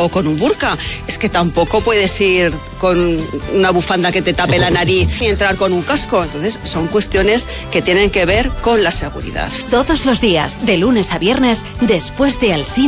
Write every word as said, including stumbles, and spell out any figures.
o con un burka. Es que tampoco puedes ir con una bufanda que te tape la nariz y entrar con un casco. Entonces son cuestiones que tienen que ver con la seguridad. Todos los días, de lunes a viernes, después de Alsina.